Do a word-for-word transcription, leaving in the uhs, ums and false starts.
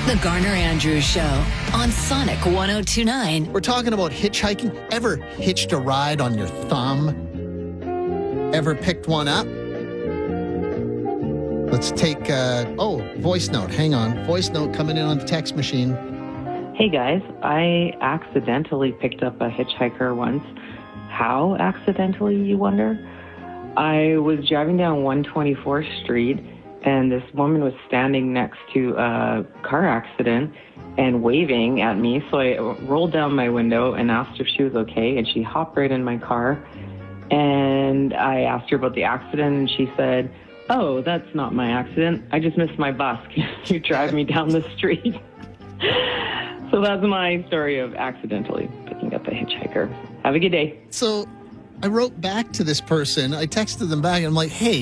The Garner Andrews Show on Sonic one oh two point nine. We're talking about hitchhiking. Ever hitched a ride on your thumb? Ever picked one up? Let's take, uh, oh, voice note. Hang on. Voice note coming in on the text machine. Hey guys, I accidentally picked up a hitchhiker once. How accidentally, you wonder? I was driving down one twenty-fourth Street, and this woman was standing next to a car accident and waving at me. So I rolled down my window and asked if she was okay, and she hopped right in my car. And I asked her about the accident, and she said, "Oh, that's not my accident. I just missed my bus. Can you drive me down the street?" So that's my story of accidentally picking up a hitchhiker. Have a good day. So I wrote back to this person. I texted them back, and I'm like, hey,